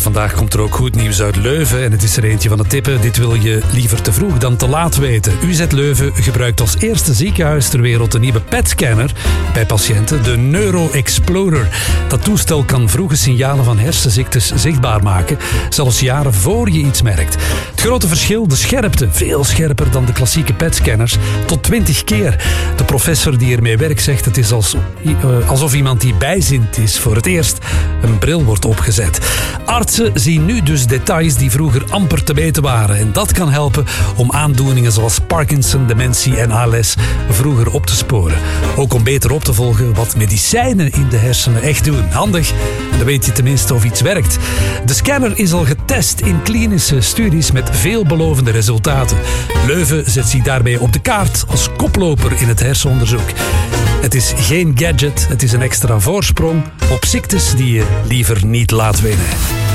Vandaag komt er ook goed nieuws uit Leuven en het is er eentje van het tippen. Dit wil je liever te vroeg dan te laat weten. UZ Leuven gebruikt als eerste ziekenhuis ter wereld een nieuwe PET-scanner bij patiënten, de NeuroExplorer. Dat toestel kan vroege signalen van hersenziektes zichtbaar maken, zelfs jaren voor je iets merkt. Het grote verschil, de scherpte, veel scherper dan de klassieke PET-scanners, tot 20 keer. De professor die ermee werkt zegt het is alsof iemand die bijziend is voor het eerst een bril wordt opgezet. Artsen zien nu dus details die vroeger amper te weten waren. En dat kan helpen om aandoeningen zoals Parkinson, dementie en ALS vroeger op te sporen. Ook om beter op te volgen wat medicijnen in de hersenen echt doen. Handig, en dan weet je tenminste of iets werkt. De scanner is al getest in klinische studies met veelbelovende resultaten. Leuven zet zich daarbij op de kaart als koploper in het hersenonderzoek. Het is geen gadget, het is een extra voorsprong op ziektes die je liever niet laat winnen.